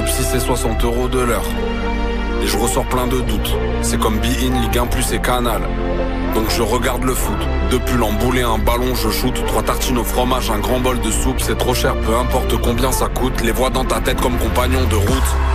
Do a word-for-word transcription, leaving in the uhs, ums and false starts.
psy c'est soixante euros de l'heure. Et je ressors plein de doutes. C'est comme Be-In, Ligue un plus et Canal. Donc je regarde le foot. Deux pulls emboulés, un ballon, je shoot. Trois tartines au fromage, un grand bol de soupe. C'est trop cher, peu importe combien ça coûte. Les vois dans ta tête comme compagnons de route.